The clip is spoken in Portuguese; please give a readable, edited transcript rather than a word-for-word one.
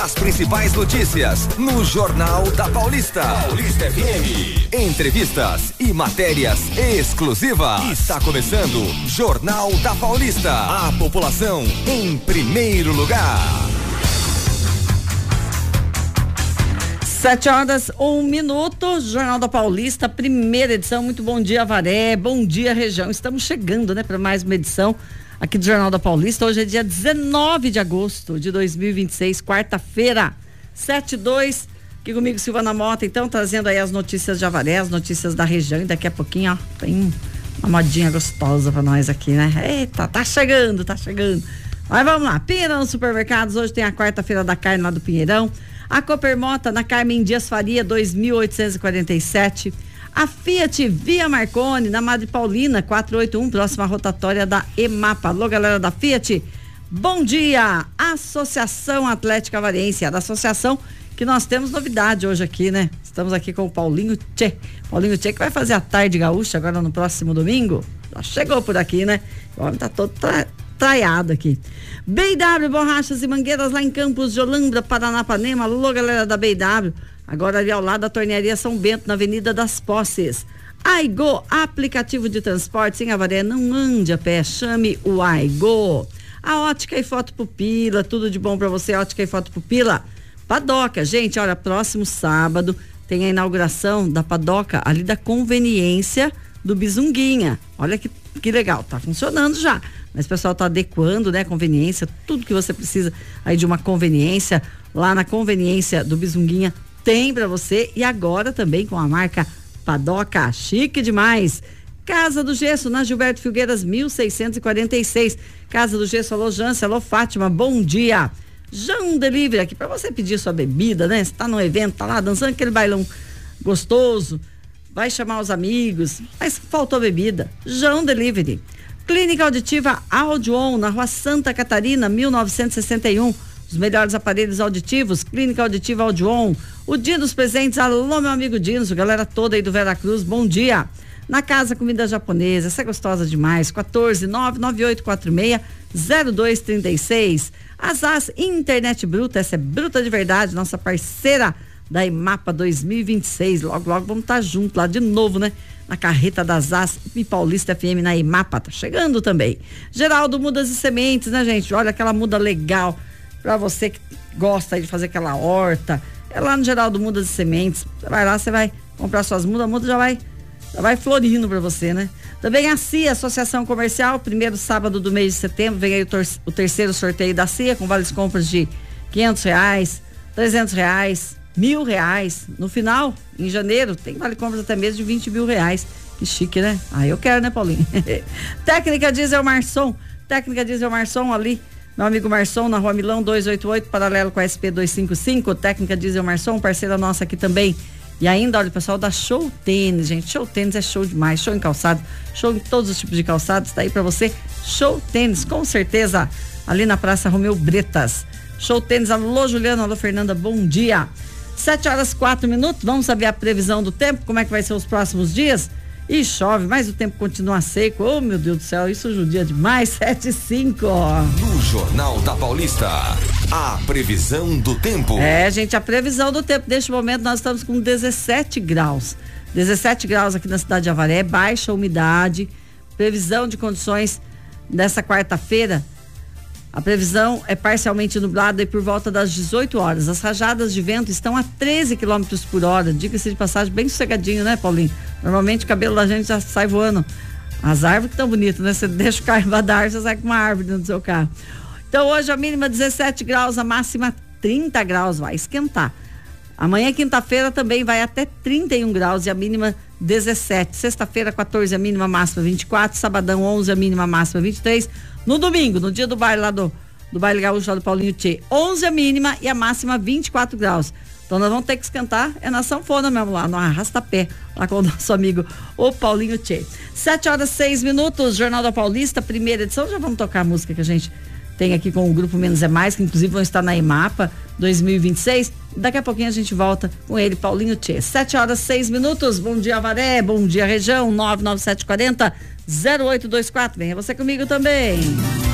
As principais notícias no Jornal da Paulista. Paulista FM. Entrevistas e matérias exclusivas. Está começando Jornal da Paulista. A população em primeiro lugar. 7:01, Jornal da Paulista, primeira edição. Muito bom dia, Avaré. Bom dia, região. Estamos chegando, para mais uma edição aqui do Jornal da Paulista. Hoje é dia 19 de agosto de 2026, quarta-feira, 7:02. Aqui comigo, Silvana Mota, então, trazendo aí as notícias de Avaré, as notícias da região. E daqui a pouquinho, tem uma modinha gostosa pra nós aqui, né? Eita, tá chegando. Mas vamos lá. Pinheirão nos supermercados. Hoje tem a quarta-feira da carne lá do Pinheirão. A Coopermota na Carmen Dias Faria, 2.847. A Fiat Via Marconi, na Madre Paulina, 481, próxima rotatória da EMAPA. Alô, galera da Fiat, bom dia! Associação Atlética Avarense, da associação que nós temos novidade hoje aqui, né? Estamos aqui com o Paulinho Tchê. Paulinho Tchê que vai fazer a tarde gaúcha agora no próximo domingo. Já chegou por aqui, né? O homem tá todo traiado aqui. BW Borrachas e Mangueiras lá em Campos de Holambra, Paranapanema. Alô, galera da BW. Agora ali ao lado da Tornearia São Bento, na Avenida das Posses. Aigo, aplicativo de transporte em Avaré, não ande a pé, chame o Aigo. A Ótica e Foto Pupila, tudo de bom pra você, Ótica e Foto Pupila. Padoca, gente, olha, próximo sábado tem a inauguração da Padoca ali da Conveniência do Bizunguinha. Olha que legal, tá funcionando já. Mas o pessoal tá adequando, conveniência, tudo que você precisa aí de uma conveniência, lá na Conveniência do Bizunguinha tem pra você, e agora também com a marca Padoca, chique demais. Casa do Gesso, na Gilberto Filgueiras, 1646. Casa do Gesso, alô Jância, alô Fátima, bom dia. Jão Delivery, aqui pra você pedir sua bebida, Você tá num evento, tá lá dançando aquele bailão gostoso, vai chamar os amigos, mas faltou bebida. Jão Delivery. Clínica Auditiva Audion, na Rua Santa Catarina, 1961. Os melhores aparelhos auditivos, Clínica Auditiva Audion. O dia dos presentes, alô meu amigo Dinos, galera toda aí do Veracruz, bom dia. Na Casa Comida Japonesa, essa é gostosa demais, 14998460236. Azaz Internet Bruta, essa é bruta de verdade, nossa parceira da EMAPA 2026. Logo vamos estar juntos lá de novo, na carreta da Azaz e Paulista FM na EMAPA, tá chegando também. Geraldo Mudas e Sementes, gente? Olha aquela muda legal pra você que gosta de fazer aquela horta, é lá no Geraldo Mudas e Sementes. Você vai lá, você vai comprar suas mudas, a muda já vai florindo pra você, Também a CIA, Associação Comercial, primeiro sábado do mês de setembro, vem aí o terceiro sorteio da CIA, com várias compras de R$500, R$300, R$1.000. No final, em janeiro, tem vale compras até mesmo de R$20 mil. Que chique, Ah, eu quero, Paulinho? Técnica Diesel Marçom ali, meu amigo Marçom, na Rua Milão 288, paralelo com a SP 255, Técnica Diesel Marçom, parceira nossa aqui também. E ainda, olha, o pessoal da Show Tênis, gente, Show Tênis é show demais, show em calçado, show em todos os tipos de calçados, tá aí pra você, Show Tênis, com certeza, ali na Praça Romeu Bretas. Show Tênis, alô Juliana, alô Fernanda, bom dia. 7:04, vamos saber a previsão do tempo, como é que vai ser os próximos dias? E chove, mas o tempo continua seco. Oh, meu Deus do céu, isso judia demais. 7:05. No Jornal da Paulista, a previsão do tempo. Gente, a previsão do tempo. Neste momento nós estamos com 17 graus. 17 graus aqui na cidade de Avaré, baixa umidade. Previsão de condições dessa quarta-feira. A previsão é parcialmente nublada e por volta das 18 horas. As rajadas de vento estão a 13 km por hora. Diga-se de passagem, bem sossegadinho, Paulinho? Normalmente o cabelo da gente já sai voando. As árvores que estão bonitas, Você deixa o carro embaixo da árvore, você sai com uma árvore dentro do seu carro. Então hoje a mínima 17 graus, a máxima 30 graus, vai esquentar. Amanhã, quinta-feira, também vai até 31 graus e a mínima 17. Sexta-feira, 14, a mínima, máxima 24. Sabadão, 11, a mínima, máxima 23. No domingo, no dia do baile lá do baile gaúcho lá do Paulinho Tchê, 11 a mínima e a máxima 24 graus. Então nós vamos ter que esquentar, é na sanfona mesmo lá, no arrasta-pé, lá com o nosso amigo, o Paulinho Tchê. 7:06, Jornal da Paulista, primeira edição. Já vamos tocar a música que a gente tem aqui com o Grupo Menos é Mais, que inclusive vão estar na EMAPA 2026. Daqui a pouquinho a gente volta com ele, Paulinho Tchê. 7:06. Bom dia, Avaré, bom dia, região, 99740-0824. Venha você comigo também.